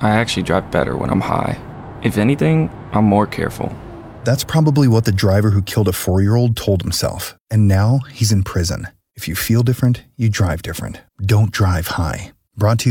I actually drive better when I'm high. If anything, I'm more careful. That's probably what the driver who killed a 4-year-old told himself, and now he's in prison. If you feel different, you drive different. Don't drive high. Brought to you